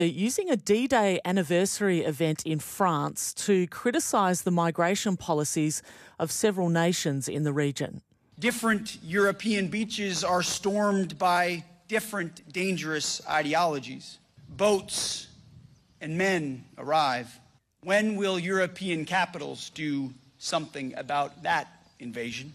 Using a D-Day anniversary event in France to criticise the migration policies of several nations in the region. Different European beaches are stormed by different dangerous ideologies. Boats and men arrive. When will European capitals do something about that invasion?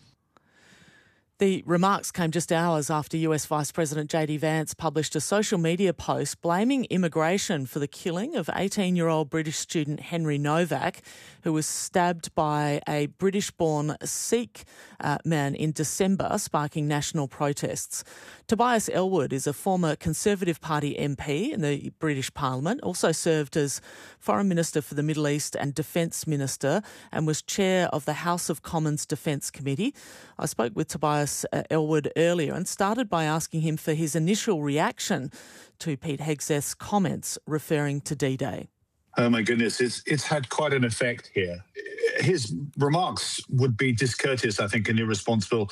The remarks came just hours after US Vice President JD Vance published a social media post blaming immigration for the killing of 18-year-old British student Henry Novak, who was stabbed by a British-born Sikh man in December, sparking national protests. Tobias Ellwood is a former Conservative Party MP in the British Parliament, also served as Foreign Minister for the Middle East and Defence Minister, and was chair of the House of Commons Defence Committee. I spoke with Tobias Ellwood earlier and started by asking him for his initial reaction to Pete Hegseth's comments referring to D-Day. Oh my goodness, it's had quite an effect here. His remarks would be discourteous, I think, and irresponsible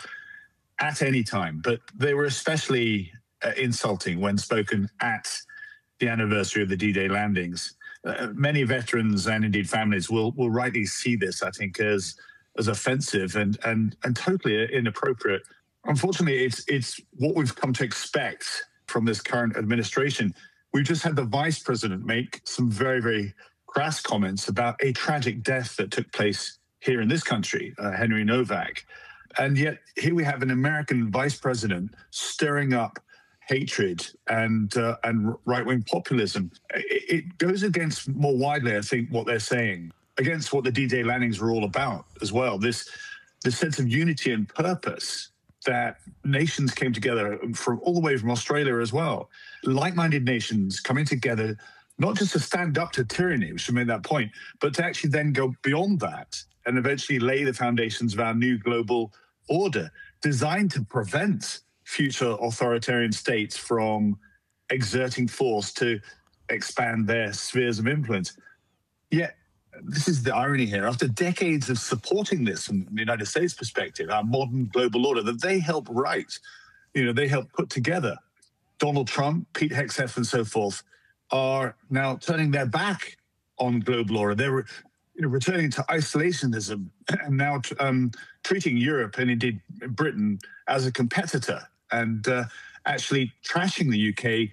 at any time, but they were especially insulting when spoken at the anniversary of the D-Day landings. Many veterans and indeed families will rightly see this, I think, as offensive and totally inappropriate. Unfortunately, it's what we've come to expect from this current administration. We've just had the vice president make some very, very crass comments about a tragic death that took place here in this country, Henry Novak. And yet here we have an American vice president stirring up hatred and right-wing populism. It goes against more widely, I think, what they're saying, against what the D-Day landings were all about as well. This sense of unity and purpose that nations came together from all the way from Australia as well. Like-minded nations coming together, not just to stand up to tyranny, which made that point, but to actually then go beyond that and eventually lay the foundations of our new global order designed to prevent future authoritarian states from exerting force to expand their spheres of influence. Yet, this is the irony here. After decades of supporting this from the United States perspective, our modern global order that they helped write, they helped put together, Donald Trump, Pete Hegseth, and so forth, are now turning their back on global order. They're returning to isolationism and now treating Europe and indeed Britain as a competitor and actually trashing the UK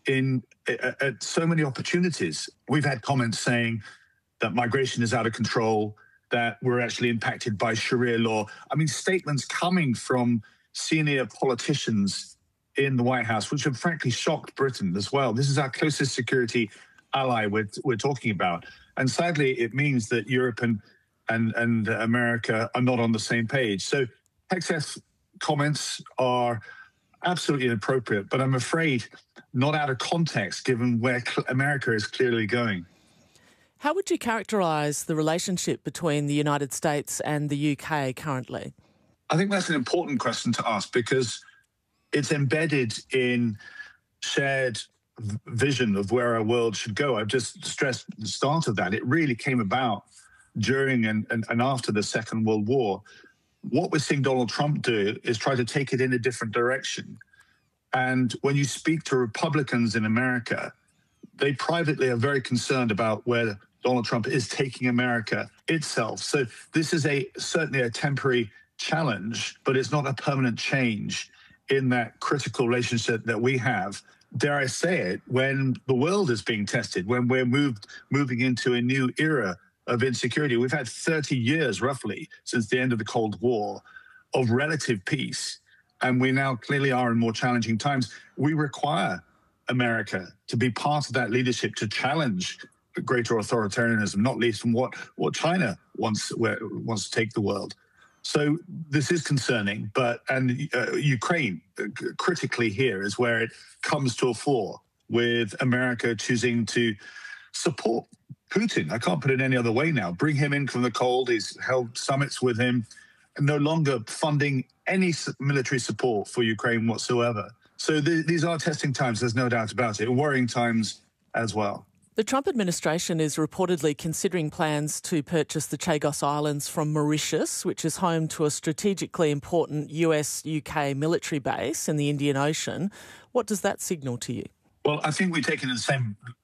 at so many opportunities. We've had comments saying that migration is out of control, that we're actually impacted by Sharia law. I mean, statements coming from senior politicians in the White House, which have frankly shocked Britain as well. This is our closest security ally we're talking about. And sadly, it means that Europe and America are not on the same page. So Hegseth's comments are absolutely inappropriate, but I'm afraid not out of context, given where America is clearly going. How would you characterise the relationship between the United States and the UK currently? I think that's an important question to ask because it's embedded in shared vision of where our world should go. I've just stressed the start of that. It really came about during and after the Second World War. What we're seeing Donald Trump do is try to take it in a different direction. And when you speak to Republicans in America, they privately are very concerned about where Donald Trump is taking America itself. So this is certainly a temporary challenge, but it's not a permanent change in that critical relationship that we have, dare I say it, when the world is being tested, when we're moving into a new era of insecurity. We've had 30 years, roughly, since the end of the Cold War of relative peace, and we now clearly are in more challenging times. We require America to be part of that leadership to challenge greater authoritarianism, not least from what China wants to take the world. So this is concerning, and Ukraine critically here is where it comes to a fore, with America choosing to support Putin. I can't put it any other way now. Bring him in from the cold. He's held summits with him, and no longer funding any military support for Ukraine whatsoever. So these are testing times, there's no doubt about it, worrying times as well. The Trump administration is reportedly considering plans to purchase the Chagos Islands from Mauritius, which is home to a strategically important US-UK military base in the Indian Ocean. What does that signal to you? Well, I think we've taken the same